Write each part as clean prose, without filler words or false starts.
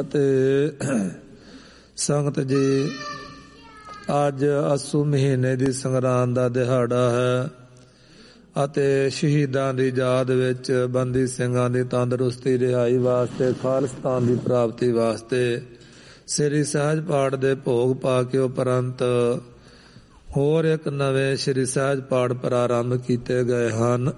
ਤੇ ਸੰਗਤ ਜੀ, ਅੱਜ ਅੱਸੂ ਮਹੀਨੇ ਦੀ ਸੰਗਰਾਂਦ ਦਾ ਦਿਹਾੜਾ ਹੈ ਅਤੇ ਸ਼ਹੀਦਾਂ ਦੀ ਯਾਦ ਵਿੱਚ ਬੰਦੀ ਸਿੰਘਾਂ ਦੀ ਤੰਦਰੁਸਤੀ ਰਿਹਾਈ ਵਾਸਤੇ, ਖਾਲਿਸਤਾਨ ਦੀ ਪ੍ਰਾਪਤੀ ਵਾਸਤੇ ਸ੍ਰੀ ਸਹਿਜ ਪਾਠ ਦੇ ਭੋਗ ਪਾ ਕੇ ਉਪਰੰਤ ਹੋਰ ਇੱਕ ਨਵੇਂ ਸ੍ਰੀ ਸਹਿਜ ਪਾਠ ਪ੍ਰਾਰੰਭ ਕੀਤੇ ਗਏ ਹਨ।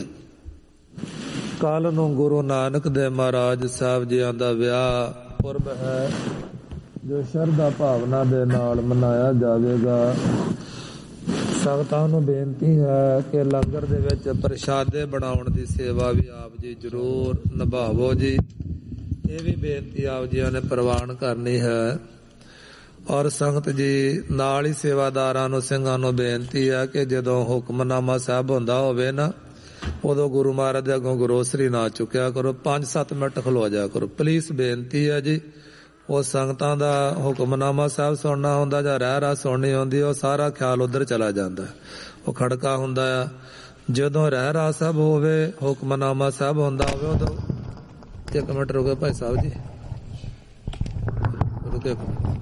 ਕੱਲ ਨੂੰ ਗੁਰੂ ਨਾਨਕ ਦੇਵ ਮਹਾਰਾਜ ਸਾਹਿਬ ਜੀਆਂ ਦਾ ਵਿਆਹ ਪੁਰਬ ਹੈ, ਜੋ ਸ਼ਰਧਾ ਭਾਵਨਾ ਦੇ ਨਾਲ ਮਨਾਇਆ ਜਾਵੇਗਾ। ਸੰਗਤਾਂ ਨੂੰ ਬੇਨਤੀ ਹੈ ਕਿ ਲੰਗਰ ਦੇ ਵਿੱਚ ਪ੍ਰਸ਼ਾਦੇ ਬਣਾਉਣ ਦੀ ਸੇਵਾ ਵੀ ਆਪ ਜੀ ਜ਼ਰੂਰ ਨਿਭਾਵੋ ਜੀ। ਇਹ ਵੀ ਬੇਨਤੀ ਆਪ ਜੀਆਂ ਨੇ ਪ੍ਰਵਾਨ ਕਰਨੀ ਹੈ। ਔਰ ਸੰਗਤ ਜੀ, ਨਾਲ ਹੀ ਸੇਵਾਦਾਰਾਂ ਨੂੰ, ਸਿੰਘਾਂ ਨੂੰ ਬੇਨਤੀ ਹੈ ਕਿ ਜਦੋਂ ਹੁਕਮਨਾਮਾ ਸਾਹਿਬ ਹੁੰਦਾ ਹੋਵੇ ਨਾ, ਉਦੋਂ ਗੁਰੂ ਮਹਾਰਾਜ ਦੇ ਅੱਗੋਂ ਗਰੋਸਰੀ ਨਾ ਚੁੱਕਿਆ ਕਰੋ, 5-7 ਮਿੰਟ ਖਲੋ ਜਾ ਕਰੋ, ਪਲੀਜ਼ ਬੇਨਤੀ ਹੈ ਜੀ। ਉਹ ਸੰਗਤਾਂ ਦਾ ਹੁਕਮਨਾਮਾ ਸਾਹਿਬ ਸੁਣਨਾ ਹੁੰਦਾ ਜਾਂ ਰਹਿ ਰਾਹ ਸੁਣਨੀ ਹੁੰਦੀ, ਉਹ ਸਾਰਾ ਖਿਆਲ ਉੱਧਰ ਚਲਾ ਜਾਂਦਾ, ਉਹ ਖੜਕਾ ਹੁੰਦਾ ਆ। ਜਦੋਂ ਰਹਿ ਰਾਹ ਸਾਹਿਬ ਹੋਵੇ, ਹੁਕਮਨਾਮਾ ਸਾਹਿਬ ਹੁੰਦਾ ਹੋਵੇ, ਉਦੋਂ 1 ਮਿੰਟ ਰੁਕੇ ਭਾਈ ਸਾਹਿਬ ਜੀ, ਰੁਕੇ,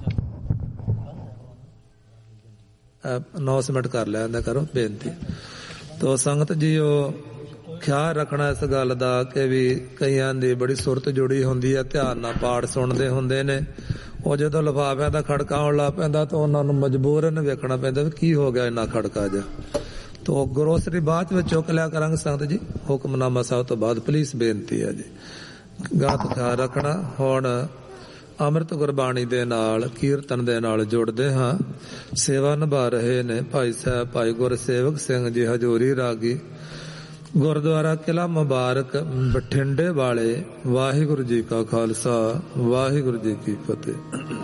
ਅਨਾਉਂਸਮੈਂਟ ਕਰ ਲੈਂਦਾ ਕਰੋ ਬੇਨਤੀ। ਤੋ ਸੰਗਤ ਜੀ, ਉਹ ਖਿਆਲ ਰੱਖਣਾ ਇਸ ਗੱਲ ਦਾ ਕਿ ਵੀ ਕਈਆਂ ਦੀ ਬੜੀ ਸੁਰਤ ਜੁੜੀ ਹੁੰਦੀ ਹੈ, ਧਿਆਨ ਨਾਲ ਪਾਠ ਸੁਣਦੇ ਹੁੰਦੇ ਨੇ। ਉਹ ਜਦੋਂ ਲਿਫਾਫਿਆਂ ਦਾ ਖੜਕਾ ਆਉਣ ਲੱਗ ਪੈਂਦਾ ਤਾਂ ਉਹਨਾਂ ਨੂੰ ਮਜਬੂਰਨ ਵੇਖਣਾ ਪੈਂਦਾ ਵੀ ਕੀ ਹੋ ਗਿਆ ਇੰਨਾ ਖੜਕਾ ਜਿਹਾ। ਤੋ ਗਰੋਸਰੀ ਬਾਅਦ ਵਿੱਚ ਚੁੱਕ ਲਿਆ ਕਰਾਂਗੇ ਸੰਗਤ ਜੀ, ਹੁਕਮਨਾਮਾ ਸਾਹਿਬ ਤੋਂ ਬਾਅਦ, ਪਲੀਜ਼ ਬੇਨਤੀ ਹੈ ਜੀ। ਗਾਤ ਖਿਆਲ ਰੱਖਣਾ। ਹੁਣ ਅੰਮ੍ਰਿਤ ਗੁਰਬਾਣੀ ਦੇ ਨਾਲ, ਕੀਰਤਨ ਦੇ ਨਾਲ ਜੁੜਦੇ ਹਾਂ। ਸੇਵਾ ਨਿਭਾ ਰਹੇ ਨੇ ਭਾਈ ਸਾਹਿਬ ਭਾਈ ਗੁਰਸੇਵਕ ਸਿੰਘ ਜੀ ਹਜ਼ੂਰੀ ਰਾਗੀ, ਗੁਰਦੁਆਰਾ ਕਿਲ੍ਹਾ ਮੁਬਾਰਕ ਬਠਿੰਡੇ ਵਾਲੇ। ਵਾਹਿਗੁਰੂ ਜੀ ਕਾ ਖਾਲਸਾ, ਵਾਹਿਗੁਰੂ ਜੀ ਕੀ ਫਤਿਹ।